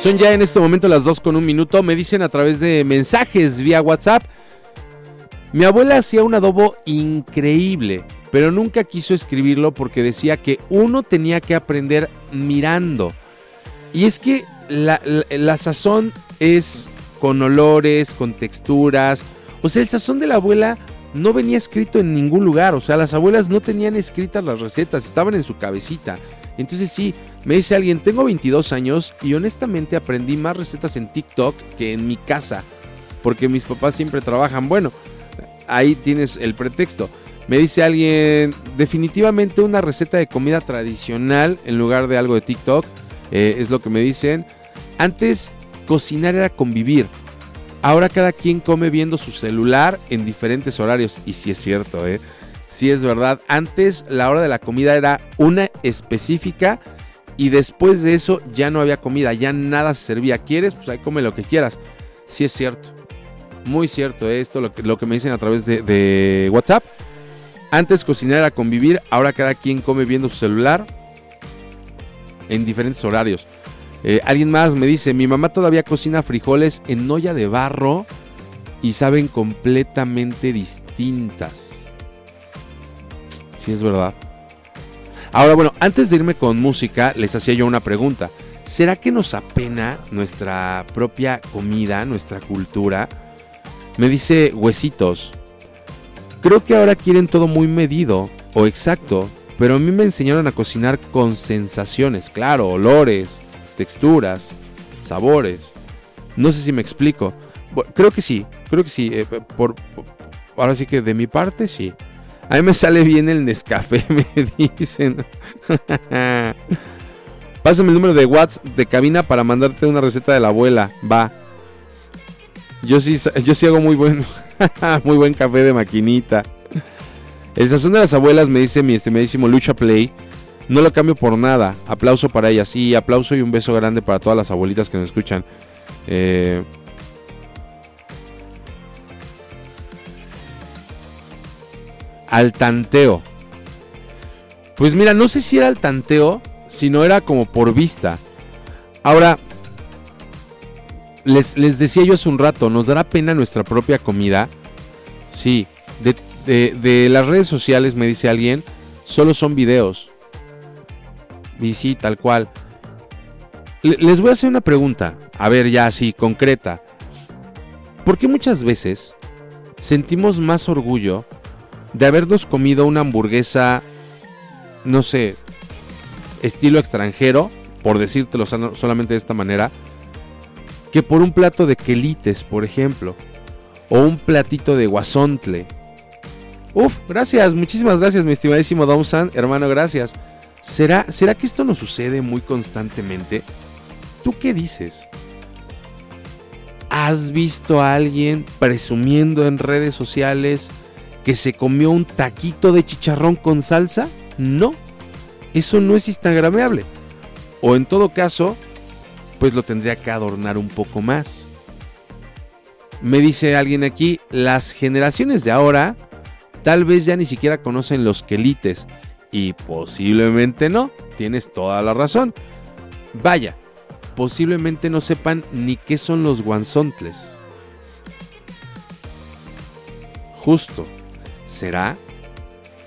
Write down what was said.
Son ya en este momento las 2:01. Me dicen a través de mensajes vía WhatsApp: mi abuela hacía un adobo increíble, pero nunca quiso escribirlo porque decía que uno tenía que aprender mirando. Y es que la sazón es con olores, con texturas. O sea, el sazón de la abuela no venía escrito en ningún lugar. O sea, las abuelas no tenían escritas las recetas, estaban en su cabecita. Entonces sí, me dice alguien: tengo 22 años y honestamente aprendí más recetas en TikTok que en mi casa, porque mis papás siempre trabajan. Bueno, ahí tienes el pretexto. Me dice alguien: definitivamente una receta de comida tradicional en lugar de algo de TikTok. Es lo que me dicen. Antes cocinar era convivir. Ahora cada quien come viendo su celular en diferentes horarios. Y sí es cierto, sí es verdad. Antes la hora de la comida era una específica y después de eso ya no había comida, ya nada se servía. ¿Quieres? Pues ahí come lo que quieras. Sí es cierto. Muy cierto esto, lo que me dicen a través de WhatsApp. Antes cocinar era convivir, ahora cada quien come viendo su celular en diferentes horarios. Alguien más me dice: mi mamá todavía cocina frijoles en olla de barro y saben completamente distintas. Sí, es verdad. Ahora, bueno, antes de irme con música, les hacía yo una pregunta. ¿Será que nos apena nuestra propia comida, nuestra cultura? Me dice Huesitos: creo que ahora quieren todo muy medido o exacto, pero a mí me enseñaron a cocinar con sensaciones, claro, olores, texturas, sabores. No sé si me explico. Bueno, creo que sí. Ahora sí que de mi parte sí. A mí me sale bien el Nescafé, me dicen. Pásame el número de WhatsApp de cabina para mandarte una receta de la abuela. Va. Yo sí hago muy buen café de maquinita. El sazón de las abuelas, me dice mi estimadísimo Lucha Play. No lo cambio por nada. Aplauso para ellas. Sí, aplauso y un beso grande para todas las abuelitas que nos escuchan. Al tanteo. Pues mira, no sé si era al tanteo, sino era como por vista. Ahora, les decía yo hace un rato, ¿nos dará pena nuestra propia comida? Sí, de las redes sociales, me dice alguien, solo son videos. Y sí, tal cual. Les voy a hacer una pregunta, a ver ya así, concreta. ¿Por qué muchas veces sentimos más orgullo de habernos comido una hamburguesa, no sé, estilo extranjero, por decírtelo solamente de esta manera, que por un plato de quelites, por ejemplo, o un platito de guasontle? Uf, gracias, muchísimas gracias, mi estimadísimo Domsan, hermano, gracias. ¿Será que esto nos sucede muy constantemente? ¿Tú qué dices? ¿Has visto a alguien presumiendo en redes sociales que se comió un taquito de chicharrón con salsa? No, eso no es instagrameable. O en todo caso, pues lo tendría que adornar un poco más. Me dice alguien aquí: las generaciones de ahora tal vez ya ni siquiera conocen los quelites. Y posiblemente no, tienes toda la razón. Vaya, posiblemente no sepan ni qué son los guanzontles. Justo, ¿será